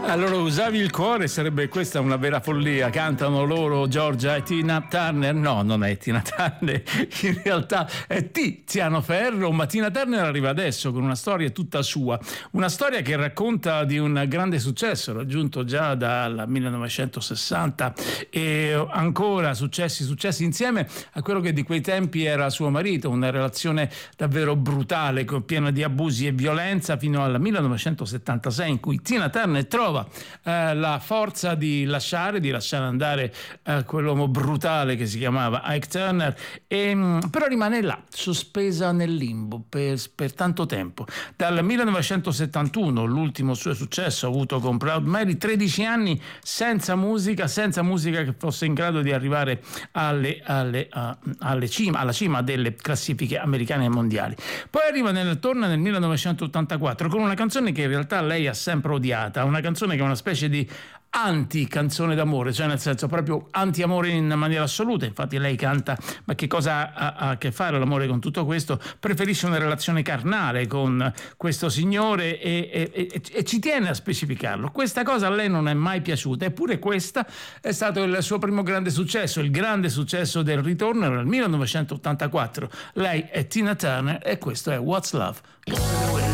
Allora, usavi il cuore, sarebbe questa una vera follia. Cantano loro Giorgia e Tina Turner. No, non è Tina Turner, in realtà è Tiziano Ferro, ma Tina Turner arriva adesso con una storia tutta sua, una storia che racconta di un grande successo raggiunto già dal 1960 e ancora successi insieme a quello che di quei tempi era suo marito, una relazione davvero brutale, piena di abusi e violenza, fino al 1976 in cui Tina Turner trova la forza di lasciare andare quell'uomo brutale che si chiamava Ike Turner, però rimane là, sospesa nel limbo per tanto tempo. Dal 1971, l'ultimo suo successo avuto con Proud Mary, 13 anni senza musica che fosse in grado di arrivare alla cima delle classifiche americane e mondiali. Poi torna nel 1984 con una canzone che in realtà lei ha sempre odiata, una canzone che è una specie di anti-canzone d'amore, cioè nel senso proprio anti-amore in maniera assoluta. Infatti lei canta: ma che cosa ha a che fare l'amore con tutto questo? Preferisce una relazione carnale con questo signore e ci tiene a specificarlo. Questa cosa a lei non è mai piaciuta, eppure questa è stato il suo primo grande successo, il grande successo del ritorno nel 1984. Lei è Tina Turner e questo è What's Love.